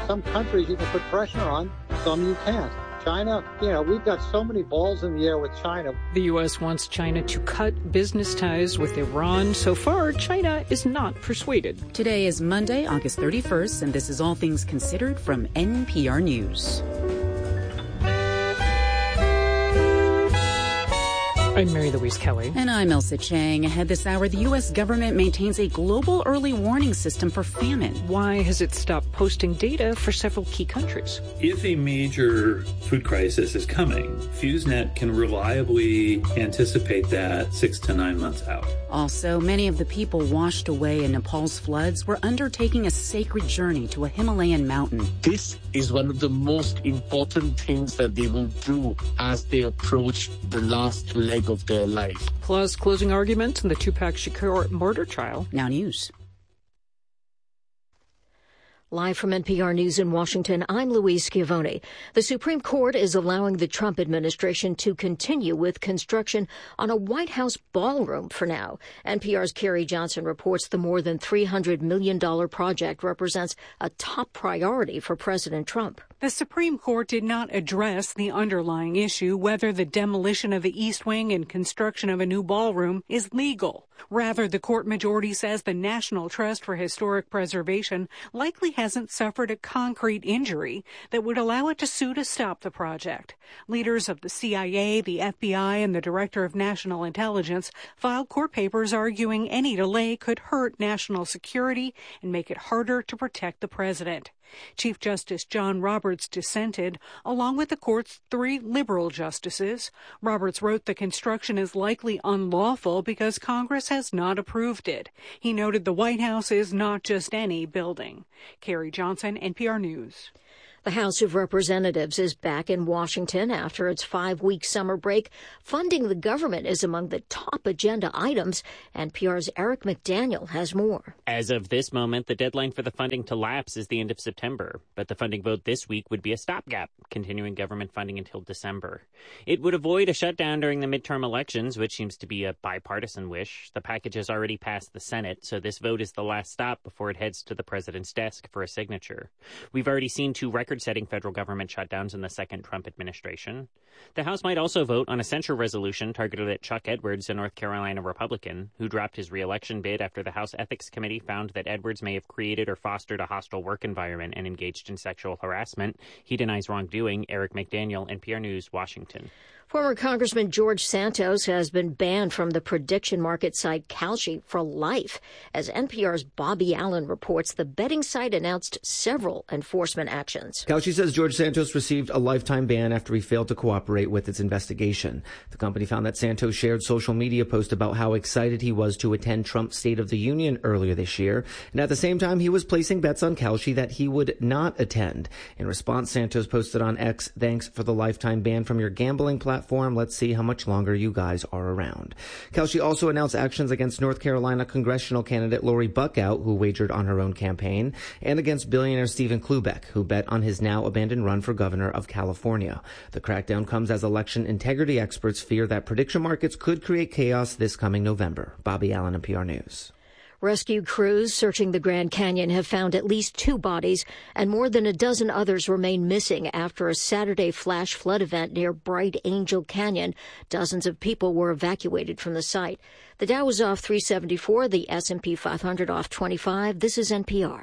some countries you can put pressure on, some you can't. China, we've got so many balls in the air with China. The U.S. wants China to cut business ties with Iran. So far, China is not persuaded. Today is Monday, August 31st, and this is All Things Considered from NPR News. I'm Mary Louise Kelly. And I'm Elsa Chang. Ahead this hour, the U.S. government maintains a global early warning system for famine. Why has it stopped posting data for several key countries? If a major food crisis is coming, FuseNet can reliably anticipate that 6 to 9 months out. Also, many of the people washed away in Nepal's floods were undertaking a sacred journey to a Himalayan mountain. This is one of the most important things that they will do as they approach the last leg of their life. Plus, closing arguments in the Tupac Shakur murder trial. Now news. Live from NPR News in Washington, I'm Louise Schiavone. The Supreme Court is allowing the Trump administration to continue with construction on a White House ballroom for now. NPR's Carrie Johnson reports the more than $300 million project represents a top priority for President Trump. The Supreme Court did not address the underlying issue, whether the demolition of the East Wing and construction of a new ballroom is legal. Rather, the court majority says the National Trust for Historic Preservation likely hasn't suffered a concrete injury that would allow it to sue to stop the project. Leaders of the CIA, the FBI, and the Director of National Intelligence filed court papers arguing any delay could hurt national security and make it harder to protect the president. Chief Justice John Roberts dissented, along with the court's 3 liberal justices. Roberts wrote the construction is likely unlawful because Congress has not approved it. He noted the White House is not just any building. Carrie Johnson, NPR News. The House of Representatives is back in Washington after its 5-week summer break. Funding the government is among the top agenda items. NPR's Eric McDaniel has more. As of this moment, the deadline for the funding to lapse is the end of September. But the funding vote this week would be a stopgap, continuing government funding until December. It would avoid a shutdown during the midterm elections, which seems to be a bipartisan wish. The package has already passed the Senate, so this vote is the last stop before it heads to the president's desk for a signature. We've already seen 2 record-setting federal government shutdowns in the second Trump administration. The House might also vote on a censure resolution targeted at Chuck Edwards, a North Carolina Republican, who dropped his re-election bid after the House Ethics Committee found that Edwards may have created or fostered a hostile work environment and engaged in sexual harassment. He denies wrongdoing. Eric McDaniel, NPR News, Washington. Former Congressman George Santos has been banned from the prediction market site Kalshi for life. As NPR's Bobby Allen reports, the betting site announced several enforcement actions. Kalshi says George Santos received a lifetime ban after he failed to cooperate with its investigation. The company found that Santos shared social media posts about how excited he was to attend Trump's State of the Union earlier this year. And at the same time, he was placing bets on Kalshi that he would not attend. In response, Santos posted on X, "Thanks for the lifetime ban from your gambling platform. Let's see how much longer you guys are around." Kalshi also announced actions against North Carolina congressional candidate Lori Buckout, who wagered on her own campaign, and against billionaire Stephen Klubeck, who bet on his now abandoned run for governor of California. The crackdown comes as election integrity experts fear that prediction markets could create chaos this coming November. Bobby Allen, NPR News. Rescue crews searching the Grand Canyon have found at least 2 bodies, and more than a dozen others remain missing after a Saturday flash flood event near Bright Angel Canyon. Dozens of people were evacuated from the site. The Dow was off 374, the S&P 500 off 25. This is NPR.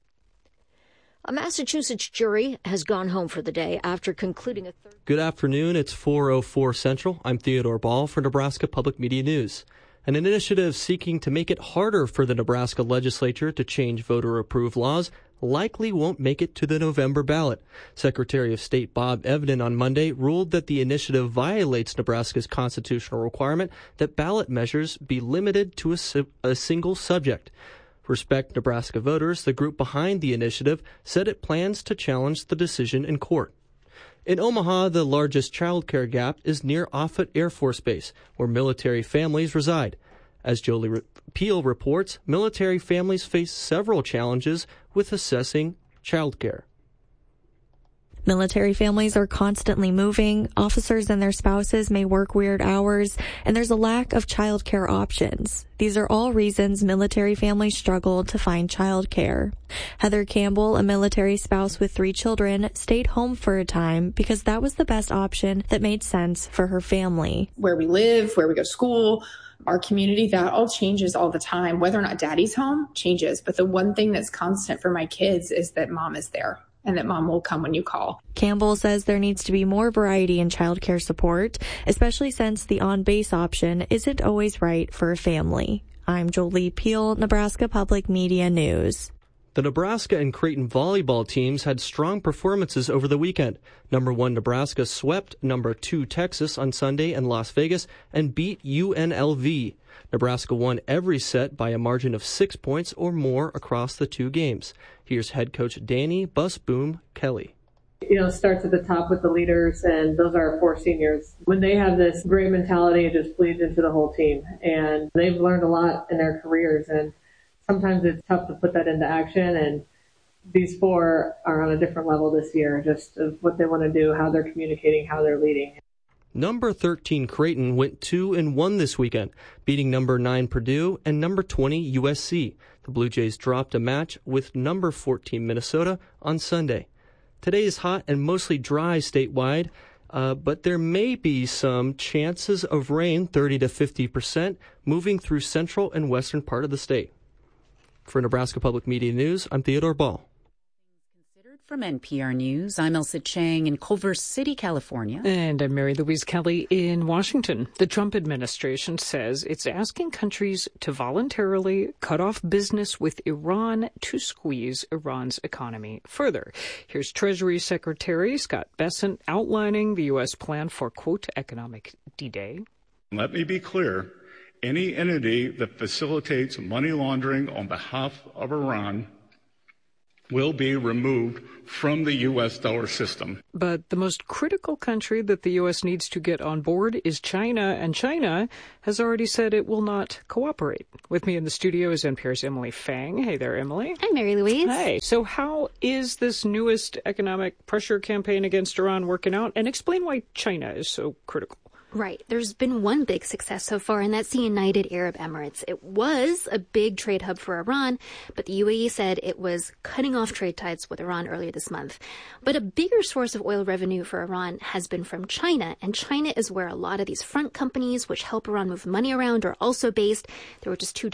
A Massachusetts jury has gone home for the day after concluding a third... Good afternoon. It's 4:04 Central. I'm Theodore Ball for Nebraska Public Media News. An initiative seeking to make it harder for the Nebraska legislature to change voter-approved laws likely won't make it to the November ballot. Secretary of State Bob Evnen on Monday ruled that the initiative violates Nebraska's constitutional requirement that ballot measures be limited to a single subject. Respect Nebraska Voters, the group behind the initiative, said it plans to challenge the decision in court. In Omaha, the largest child care gap is near Offutt Air Force Base, where military families reside. As Jolie Peel reports, military families face several challenges with assessing child care. Military families are constantly moving, officers and their spouses may work weird hours, and there's a lack of childcare options. These are all reasons military families struggle to find childcare. Heather Campbell, a military spouse with 3 children, stayed home for a time because that was the best option that made sense for her family. Where we live, where we go to school, our community, that all changes all the time. Whether or not daddy's home changes, but the one thing that's constant for my kids is that mom is there and that mom will come when you call. Campbell says there needs to be more variety in childcare support, especially since the on-base option isn't always right for a family. I'm Jolie Peel, Nebraska Public Media News. The Nebraska and Creighton volleyball teams had strong performances over the weekend. Number 1 Nebraska swept number 2 Texas on Sunday in Las Vegas and beat UNLV. Nebraska won every set by a margin of 6 points or more across the 2 games. Here's head coach Danny Busboom Kelly. It starts at the top with the leaders, and those are our 4 seniors. When they have this great mentality, it just bleeds into the whole team. And they've learned a lot in their careers, and sometimes it's tough to put that into action. And these 4 are on a different level this year, just of what they want to do, how they're communicating, how they're leading. Number 13 Creighton went 2-1 this weekend, beating number 9 Purdue and number 20 USC. The Blue Jays dropped a match with number 14 Minnesota on Sunday. Today is hot and mostly dry statewide, but there may be some chances of rain, 30 to 50%, moving through central and western part of the state. For Nebraska Public Media News, I'm Theodore Ball. From NPR News, I'm Elsa Chang in Culver City, California. And I'm Mary Louise Kelly in Washington. The Trump administration says it's asking countries to voluntarily cut off business with Iran to squeeze Iran's economy further. Here's Treasury Secretary Scott Bessent outlining the U.S. plan for, quote, economic D-Day. Let me be clear. Any entity that facilitates money laundering on behalf of Iran will be removed from the U.S. dollar system. But the most critical country that the U.S. needs to get on board is China, and China has already said it will not cooperate. With me in the studio is NPR's Emily Fang. Hey there, Emily. Hi, Mary Louise. Hey. So how is this newest economic pressure campaign against Iran working out? And explain why China is so critical. Right. There's been one big success so far, and that's the United Arab Emirates. It was a big trade hub for Iran, but the UAE said it was cutting off trade ties with Iran earlier this month. But a bigger source of oil revenue for Iran has been from China, and China is where a lot of these front companies, which help Iran move money around, are also based. There were just 2